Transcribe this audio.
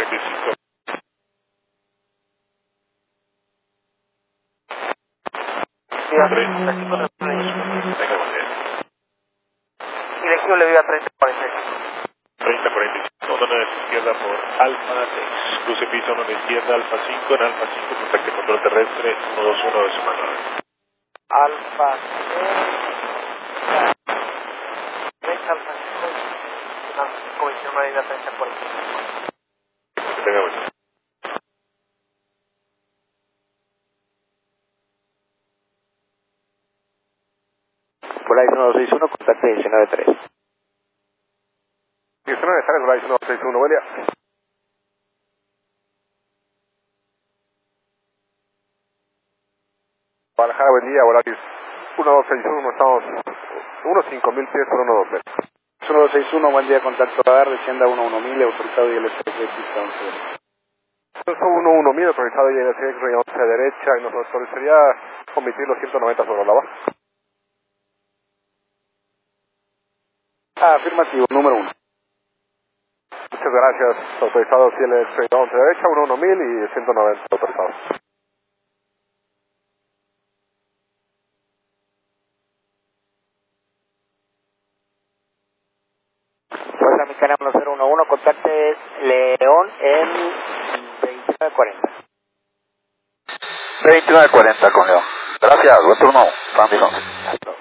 45. Dirección le viva 3045. 3045, zona de izquierda por Alfa 6. Cruce piso, zona de izquierda, Alfa 5, en Alfa 5, contacto control terrestre, 121 de su mano. Alfa 6. Derecha, Alfa 5. Comisión Marina 3045. Que tenga buen día. Volaris 1261, contacto 193. 19 Volaris 1261, buen día. Guadalajara, buen día, Volaris 1261, estamos unos 5.000 pies por 112. 1261, buen día, contacto radar, descienda 11000, autorizado y LSX pista 11. Eso 11000, autorizado y LSX, raya 11 derecha, y nos autorizaría omitir los 190 sobre la baja. Afirmativo, número 1. Muchas gracias, autorizado LSX 11 derecha, 11000 y 190 autorizados. Fuerza Mexicana 1011, contacte León en 2940. 2940 con León. Gracias, buen turno. Ramiro.